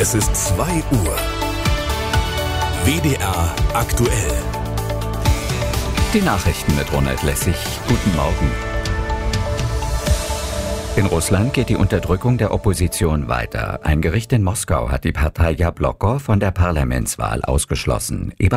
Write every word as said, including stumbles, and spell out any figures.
Es ist zwei Uhr. W D R aktuell. Die Nachrichten mit Ronald Lessig. Guten Morgen. In Russland geht die Unterdrückung der Opposition weiter. Ein Gericht in Moskau hat die Partei Jabloko von der Parlamentswahl ausgeschlossen.